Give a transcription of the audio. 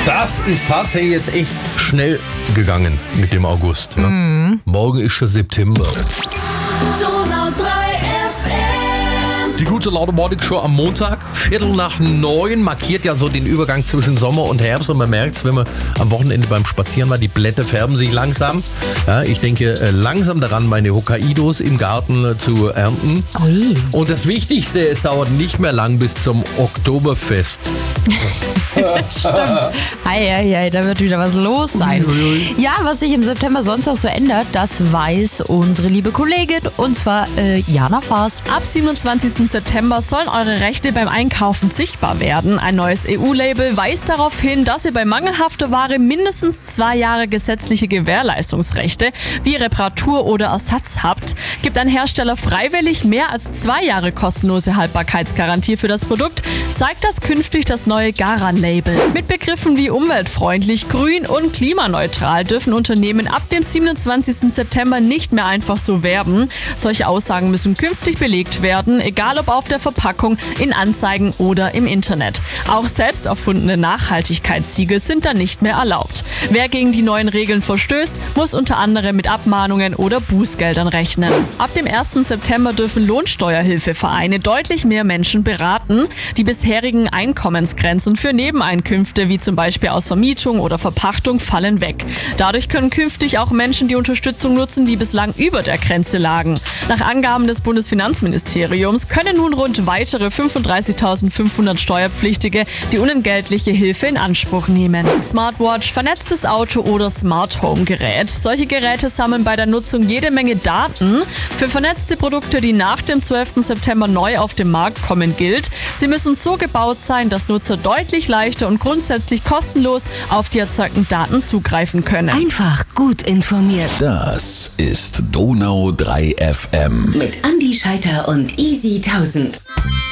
Das ist tatsächlich jetzt echt schnell gegangen mit dem August. Ne? Morgen ist schon September. Donau 3 FM. Die gute Laune Morning Show am Montag, 8:45, markiert ja so den Übergang zwischen Sommer und Herbst. Und man merkt es, wenn man am Wochenende beim Spazieren war, die Blätter färben sich langsam. Ja, ich denke langsam daran, meine Hokkaidos im Garten zu ernten. Ui. Und das Wichtigste, es dauert nicht mehr lang bis zum Oktoberfest. Stimmt. Ei, da wird wieder was los sein. Ja, was sich im September sonst noch so ändert, das weiß unsere liebe Kollegin, und zwar Jana Faas. Ab 27. September sollen eure Rechte beim Einkaufen sichtbar werden. Ein neues EU-Label weist darauf hin, dass ihr bei mangelhafter Ware mindestens 2 Jahre gesetzliche Gewährleistungsrechte wie Reparatur oder Ersatz habt. Gibt ein Hersteller freiwillig mehr als 2 Jahre kostenlose Haltbarkeitsgarantie für das Produkt, zeigt das künftig das neue Garan-Label. Mit Begriffen wie umweltfreundlich, grün und klimaneutral dürfen Unternehmen ab dem 27. September nicht mehr einfach so werben. Solche Aussagen müssen künftig belegt werden, egal ob auf der Verpackung, in Anzeigen oder im Internet. Auch selbst erfundene Nachhaltigkeitssiegel sind dann nicht mehr erlaubt. Wer gegen die neuen Regeln verstößt, muss unter anderem mit Abmahnungen oder Bußgeldern rechnen. Ab dem 1. September dürfen Lohnsteuerhilfevereine deutlich mehr Menschen beraten. Die bisherigen Einkommensgrenzen für Nebeneinkünfte, wie zum Beispiel aus Vermietung oder Verpachtung, fallen weg. Dadurch können künftig auch Menschen die Unterstützung nutzen, die bislang über der Grenze lagen. Nach Angaben des Bundesfinanzministeriums können nun rund weitere 35.500 Steuerpflichtige die unentgeltliche Hilfe in Anspruch nehmen. Smartwatch, vernetztes Auto oder Smart Home Gerät. Solche Geräte sammeln bei der Nutzung jede Menge Daten. Für vernetzte Produkte, die nach dem 12. September neu auf den Markt kommen, gilt, sie müssen so gebaut sein, dass Nutzer deutlich leichter und grundsätzlich kostenlos auf die erzeugten Daten zugreifen können. Einfach gut informiert. Das ist Donau 3 FM. Mit Andi Scheiter und Easy 1000.